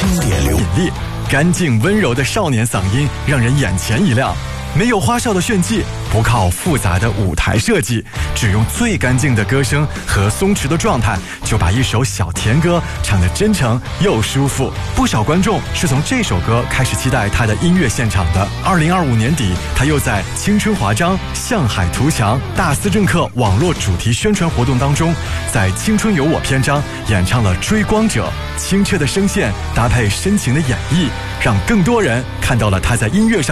点流引力，干净温柔的少年嗓音让人眼前一亮。没有花哨的炫技，不靠复杂的舞台设计，只用最干净的歌声和松弛的状态，就把一首小甜歌唱得真诚又舒服。不少观众是从这首歌开始期待他的音乐现场的。2025年底，他又在《青春华章》《向海图强》《大思政客》网络主题宣传活动当中，在《青春有我》篇章演唱了《追光者》，清澈的声线搭配深情的演绎，让更多人看到了他在音乐上